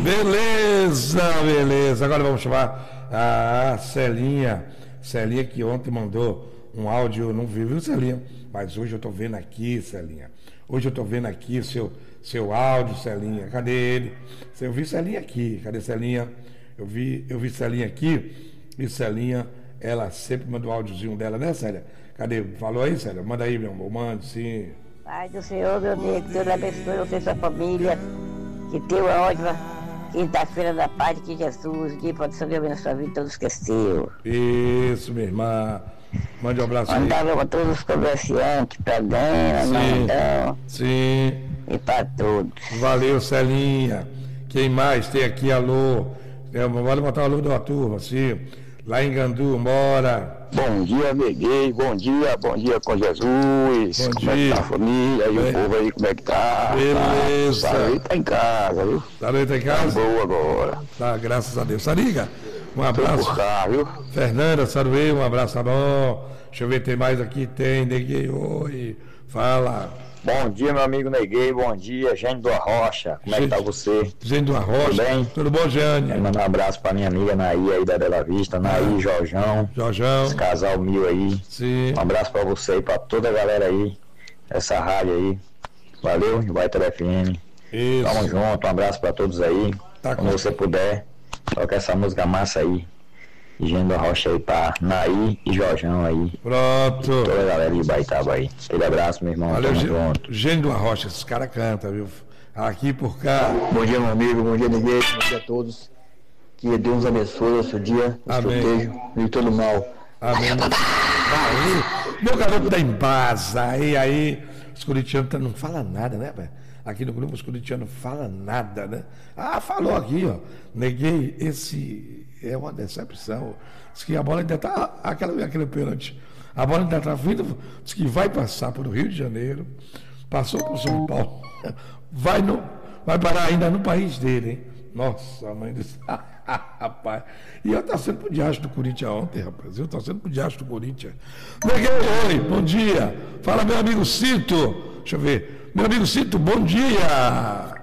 Beleza. Agora vamos chamar a Celinha. Celinha que ontem mandou um áudio, eu não vi, viu, Celinha? Mas hoje eu tô vendo aqui, Celinha. Hoje eu tô vendo aqui o seu áudio, Celinha. Cadê ele? Eu vi Celinha aqui. Cadê Celinha? Eu vi Celinha aqui. E Celinha, ela sempre manda o áudiozinho dela, né, Célia? Cadê? Falou aí, Célia? Manda aí, meu amor. Manda, sim. Pai do Senhor, meu Deus, que Deus abençoe você e sua família. Que tenha uma ótima quinta-feira da paz de Jesus. Que pode ser Deus abençoe a vida de todos que esqueceu. Isso, minha irmã. Mande um abraço aí. Mandava para todos os comerciantes, para Dena, Nandão. Sim. E para todos. Valeu, Celinha. Quem mais tem aqui? Alô. Bora botar o alô da turma, sim. Lá em Gandu, mora. Bom dia, Neguei. Bom dia com Jesus. Bom como dia. É que tá a família? E o povo aí, como é que tá? Beleza. Saruí tá em casa, viu? Saruí tá em casa? Tá boa agora. Tá, graças a Deus. Sariga, um abraço. Tô por cá, viu? Fernanda, Saruí, um abraço, tá bom? Deixa eu ver, tem mais aqui, tem. Neguei, oi. Fala. Bom dia, meu amigo Neguei. Bom dia, Jane do Arrocha. Como é que tá você? Jane do Arrocha. Tudo bem? Tudo bom, Jane? Quero mandar um abraço pra minha amiga Naí aí da Bela Vista. Naí, Jorjão. Esse casal mil aí. Sim. Um abraço pra você e pra toda a galera aí. Essa rádio aí. Valeu, Baita FM. Isso. Tamo junto, um abraço pra todos aí. Tá. Quando você puder, toca essa música massa aí. Gênio da Rocha aí pra Naí e Jorjão aí. Pronto. Toda a galera de Baitaba aí. Aquele abraço, meu irmão. Valeu, junto. Gênio do Arrocha, esses caras cantam, viu? Aqui por cá. Bom dia, meu amigo. Bom dia, Neguei. Bom dia a todos. Que Deus abençoe o seu dia, o seu beijo e todo mal. Amém. Valeu. Meu garoto da Embasa. Aí, os corintianos não falam nada, né, velho? Aqui no grupo os corintianos não falam nada, né? Ah, falou aqui, ó. Neguei, esse é uma decepção. Diz que a bola ainda está, aquele pênalti. A bola ainda está vindo, diz que vai passar por Rio de Janeiro, passou por São Paulo, vai parar ainda no país dele, hein? Nossa, mãe do céu. Rapaz. E eu torcendo pro diacho do Corinthians ontem, rapaz. Eu torcendo pro diacho do Corinthians. Neguei, oi, bom dia. Fala, meu amigo Cito. Deixa eu ver. Meu amigo Cito, bom dia.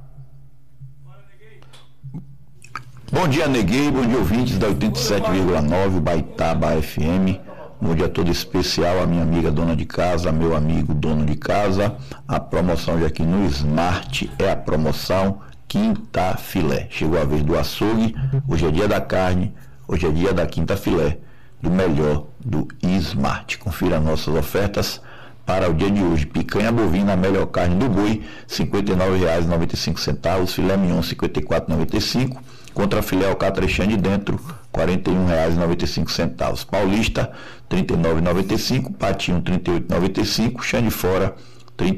Bom dia, Neguei, bom dia, ouvintes da 87,9 Baitaba FM. Bom dia todo especial à minha amiga dona de casa, meu amigo dono de casa. A promoção de aqui no Smart é a promoção Quinta Filé. Chegou a vez do açougue, hoje é dia da carne, hoje é dia da Quinta Filé, do melhor do Smart. Confira nossas ofertas para o dia de hoje. Picanha bovina, a melhor carne do boi, R$ 59,95. Filé mignon, R$ 54,95. Contra filé alcatrechã de dentro, R$ 41,95. Paulista, R$ 39,95. Patinho, R$ 38,95. Chã de fora, R$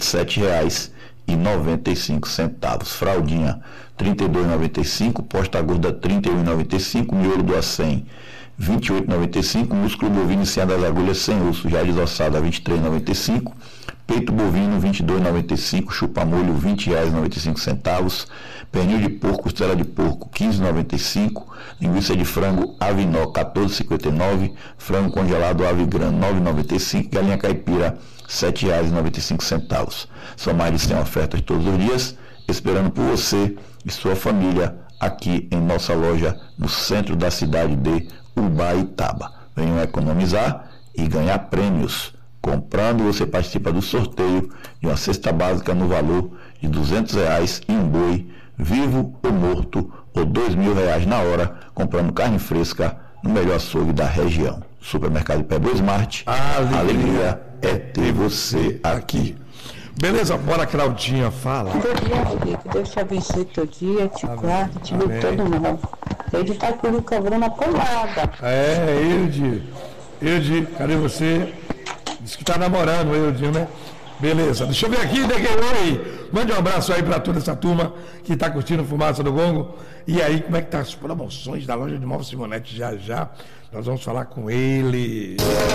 37,95. Fraldinha, R$ 32,95. Posta gorda, R$ 31,95. Miolo do acém, R$ 28,95. Músculo bovino em cima das agulhas sem osso, já desossada, R$ 23,95. Peito bovino, R$ 22,95. Chupa-molho, R$ 20,95. Pernil de porco, costela de porco, R$ 15,95. Linguiça de frango, avinó, R$ 14,59. Frango congelado, avigran, R$ 9,95. Galinha caipira, R$ 7,95. São mais de 100 ofertas todos os dias, esperando por você e sua família aqui em nossa loja no centro da cidade de Ubaitaba. Venham economizar e ganhar prêmios. Comprando, você participa do sorteio de uma cesta básica no valor de R$ 200 e um boi, vivo ou morto, ou R$ 2.000 na hora, comprando carne fresca no melhor açougue da região. Supermercado Pebble Smart, alegria é ter você aqui. Beleza, bora, Claudinha, fala. Bom dia, amigo. Que Deus te abençoe teu dia, te guarde, te dê todo mundo. Ele tá comigo cobrando a pomada. Eude, cadê você? Diz que tá namorando, Eude, né? Beleza, deixa eu ver aqui, Neguei. Mande um abraço aí pra toda essa turma que tá curtindo Fumaça do Gongo. E aí, como é que tá as promoções da loja de móveis Simonete? Já nós vamos falar com ele.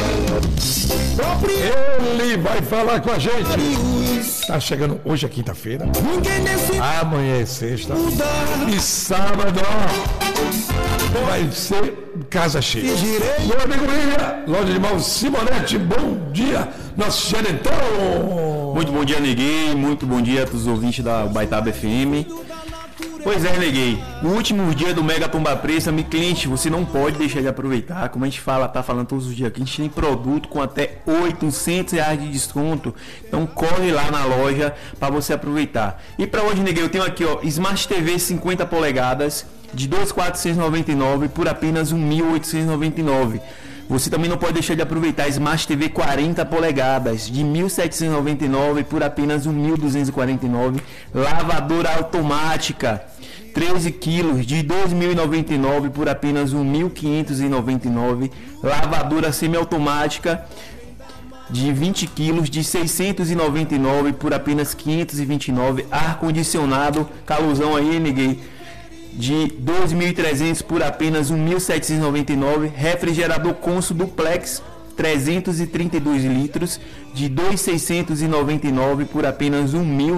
Ele vai falar com a gente. Tá chegando, hoje é quinta-feira, amanhã é sexta e sábado, ó, vai ser casa cheia. Meu amigo William, loja de móveis Simonete, bom dia, nosso gerentão. Muito bom dia, Neguei, muito bom dia a todos os ouvintes da Baitaba FM. Pois é, neguei. No último dia do Mega Pomba Preço, amigo cliente, você não pode deixar de aproveitar. Como a gente tá falando todos os dias aqui, a gente tem produto com até R$800 de desconto. Então corre lá na loja para você aproveitar. E para hoje, neguei, eu tenho aqui, ó, Smart TV 50 polegadas de 2.499 por apenas 1.899. Você também não pode deixar de aproveitar Smart TV 40 polegadas de 1.799 por apenas 1.249. Lavadora automática 13 quilos de 2.099 por apenas 1.599. Lavadora semiautomática de 20 quilos de 699 por apenas 529. Ar-condicionado, calorzão aí, neguei, de 2.300 por apenas 1.799. Refrigerador Consul Duplex 332 litros de 2.699 por apenas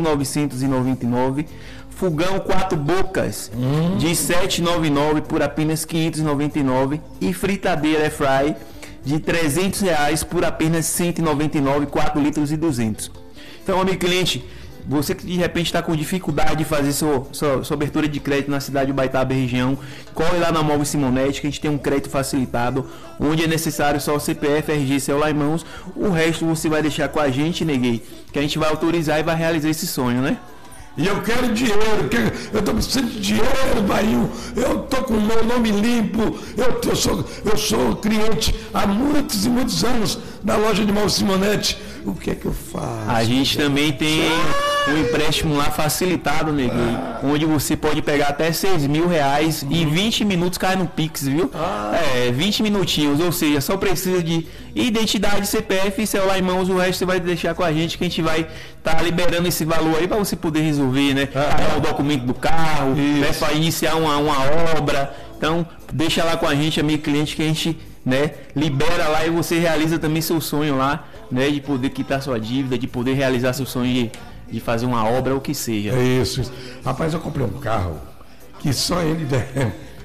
1.999. Fogão 4 bocas de 799 por apenas 599. E fritadeira Airfry de R$300 por apenas 199, 4 litros e 200. Então, amigo cliente, você que de repente está com dificuldade de fazer sua abertura de crédito na cidade de Baitaba e região, corre lá na Móveis Simonetti, que a gente tem um crédito facilitado, onde é necessário só o CPF, RG, celular em mãos. O resto você vai deixar com a gente, neguei, que a gente vai autorizar e vai realizar esse sonho, né? E eu quero dinheiro, eu estou precisando de dinheiro, Bahia. Eu estou com o meu nome limpo, eu sou cliente há muitos e muitos anos da loja de Móveis Simonetti. O que é que eu faço? A gente também tem um empréstimo lá facilitado, neguinho, onde você pode pegar até R$6.000 e 20 minutos cai no Pix, viu? 20 minutinhos, ou seja, só precisa de identidade, CPF e celular em mãos, o resto você vai deixar com a gente, que a gente vai estar liberando esse valor aí para você poder resolver, né? Pagar o documento do carro, né? Para iniciar uma obra. Então, deixa lá com a gente, amigo cliente, que a gente, né, libera lá e você realiza também seu sonho lá, né, de poder quitar sua dívida, de poder realizar seu sonho de fazer uma obra ou o que seja. É isso. Rapaz, eu comprei um carro que só ele deve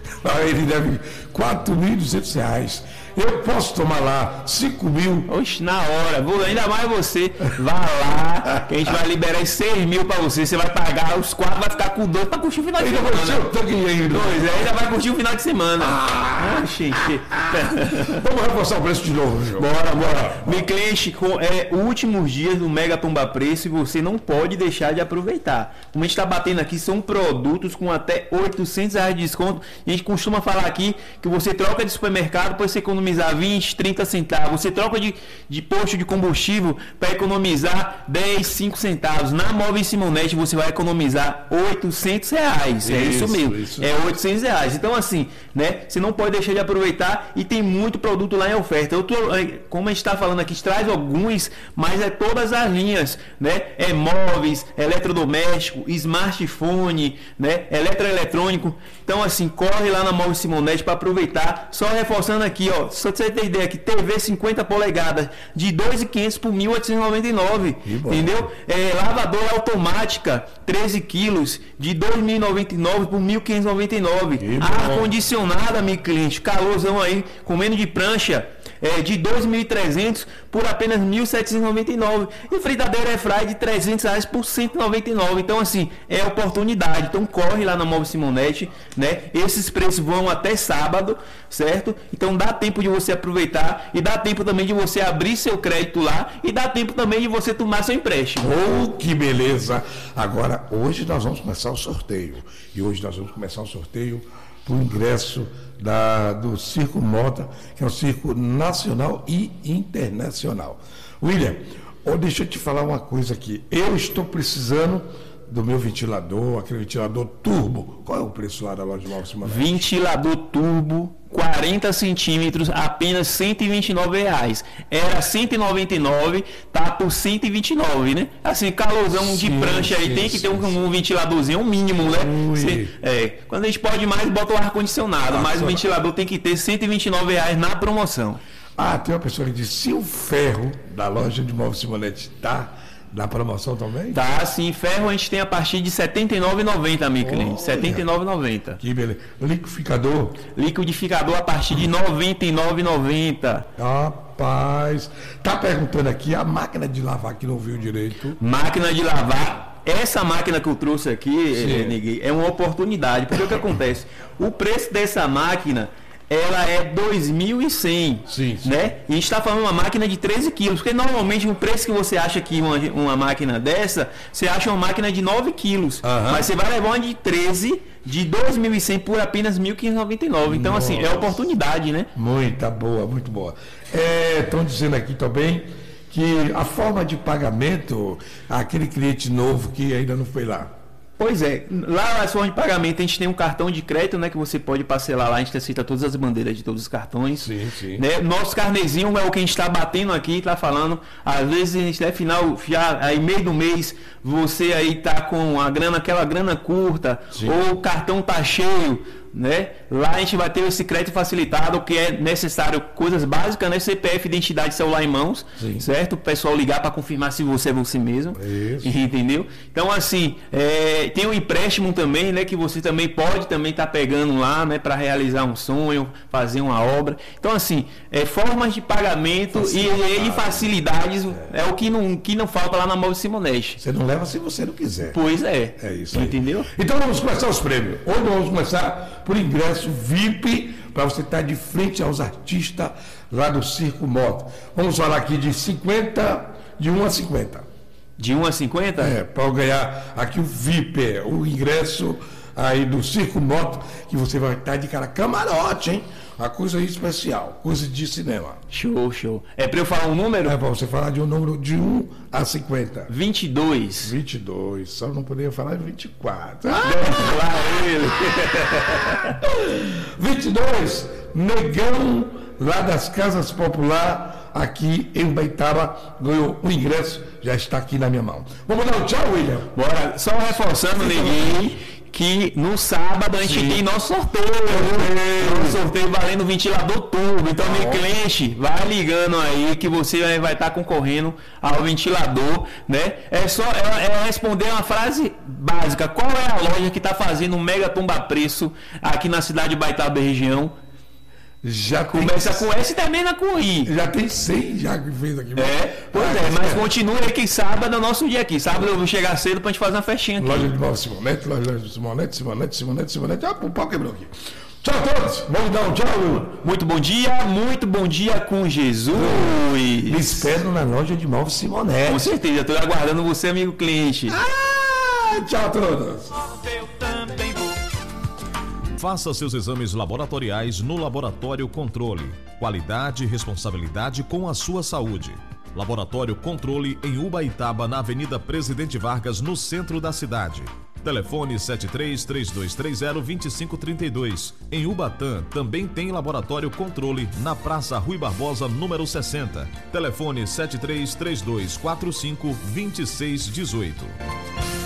R$4.200. Eu posso tomar lá 5.000. Oxe, na hora. Ainda mais você. Vá lá, que a gente vai liberar 6.000 pra você. Você vai pagar os 4, vai ficar com 2 pra curtir o final de semana. Ainda vai curtir o final de semana. Vamos reforçar o preço de novo, João. Bora. Meu cliente, últimos dias do Mega Pomba Preço e você não pode deixar de aproveitar. Como a gente tá batendo aqui, são produtos com até R$800 de desconto. E a gente costuma falar aqui que você troca de supermercado, pois você economizar 20, 30 centavos. Você troca de posto de combustível para economizar 10, 5 centavos. Na Móveis Simonetti você vai economizar R$800. Isso mesmo. É R$800. Então assim, né? Você não pode deixar de aproveitar e tem muito produto lá em oferta. Como a gente está falando aqui, traz alguns, mas é todas as linhas, né? É móveis, eletrodoméstico, smartphone, né? Eletroeletrônico. Então assim, corre lá na Móveis Simonetti para aproveitar. Só reforçando aqui, ó, só pra você ter ideia, que TV 50 polegadas de 2.500 por 1.899, entendeu? Lavadora automática 13 quilos de 2.099 por 1.599. Ar-condicionado, amigo cliente, calorzão aí, comendo de prancha, de 2.300 por apenas 1.799. E fritadeira Airfry de R$300 por 199. Então assim, é oportunidade. Então corre lá na Móveis Simonetti, né? Esses preços vão até sábado, certo? Então dá tempo de você aproveitar e dá tempo também de você abrir seu crédito lá e dá tempo também de você tomar seu empréstimo. Oh, que beleza! Agora, hoje nós vamos começar o sorteio. E hoje nós vamos começar o sorteio para o ingresso do Circo Moda, que é um circo nacional e internacional. William, deixa eu te falar uma coisa aqui. Eu estou precisando do meu ventilador, aquele ventilador turbo. Qual é o preço lá da loja de Móveis Simonetti? Ventilador turbo, 40 centímetros, apenas R$129. Era R$199, tá por R$129, né? Assim, calorzão de prancha aí, tem que ter um ventiladorzinho, um mínimo, né? Quando a gente pode mais, bota o ar-condicionado, mas o ventilador tem que ter R$129 na promoção. Tem uma pessoa que diz, se o ferro da loja de Móveis Simonetti tá na promoção também? Tá, sim. Ferro a gente tem a partir de R$ 79,90, amigo cliente. R$ 79,90. Que beleza. Liquidificador? Liquidificador a partir de R$ 99,90. Rapaz. Tá perguntando aqui, a máquina de lavar que não viu direito. Máquina de lavar essa máquina que eu trouxe aqui, Neguinho, é uma oportunidade, porque o que acontece? O preço dessa máquina, ela é 2.100, né? E a gente está falando de uma máquina de 13 quilos, porque normalmente o preço que você acha que uma máquina dessa, você acha uma máquina de 9 quilos, mas você vai levar uma de 13, de 2.100 por apenas 1.599. Então, assim, é oportunidade, né? Muito boa, muito boa. Estão dizendo aqui também que a forma de pagamento, aquele cliente novo que ainda não foi lá. Pois é, lá na forma de pagamento a gente tem um cartão de crédito, né, que você pode parcelar lá, a gente aceita todas as bandeiras de todos os cartões. Sim. Né? Nosso carnezinho é o que a gente está batendo aqui, está falando, às vezes a gente final, já aí meio do mês, você aí tá com a grana, aquela grana curta, ou o cartão tá cheio, né? Lá a gente vai ter esse crédito facilitado, que é necessário coisas básicas, né? CPF, identidade, celular em mãos, certo? O pessoal ligar para confirmar se você é você mesmo. Isso. Entendeu? Então, assim, tem um empréstimo também, né? Que você também pode estar pegando lá, né? Para realizar um sonho, fazer uma obra. Então, assim, formas de pagamento e facilidades é o que não falta lá na Móvel Simonete. Você não leva se você não quiser. Pois é. É isso aí. Entendeu? Então vamos começar os prêmios. Hoje vamos começar por ingresso VIP, para você estar de frente aos artistas lá do Circo Moto. Vamos falar aqui de 50, de 1 a 50. De 1 a 50? Para ganhar aqui o VIP, o ingresso aí do Circo Moto, que você vai estar de cara camarote, hein? Uma coisa especial, coisa de cinema. Show. É para eu falar um número? É para você falar de um número de 1 a 50. 22. 22, só não poderia falar 24. Lá ele. 22, Negão, lá das Casas Popular, aqui em Ubaitaba, ganhou o ingresso, já está aqui na minha mão. Vamos dar um tchau, William? Bora, só reforçando, Neguinho, que no sábado a gente tem nosso sorteio. Nosso sorteio valendo ventilador turbo. Então, meu cliente, vai ligando aí que você vai estar concorrendo ao ventilador, né? É só responder uma frase básica. Qual é a loja que está fazendo um mega tumba preço aqui na cidade de Ubaitaba e região? Já começa com S e termina com I. Já tem 100 já que fez aqui. Mas continue aí que sábado é o nosso dia aqui. Sábado eu vou chegar cedo pra gente fazer uma festinha aqui. Loja de Móvel Simonete, loja de Simonete. Ah, o pau quebrou aqui. Tchau a todos. Vamos dar um tchau. Muito bom dia com Jesus. Me espero na loja de Móvel Simonete. Com certeza, eu tô aguardando você, amigo cliente. Tchau a todos. Faça seus exames laboratoriais no Laboratório Controle. Qualidade e responsabilidade com a sua saúde. Laboratório Controle em Ubaitaba, na Avenida Presidente Vargas, no centro da cidade. Telefone 73-3230-2532. Em Ubatã, também tem Laboratório Controle na Praça Rui Barbosa, número 60. Telefone 73-3245-2618.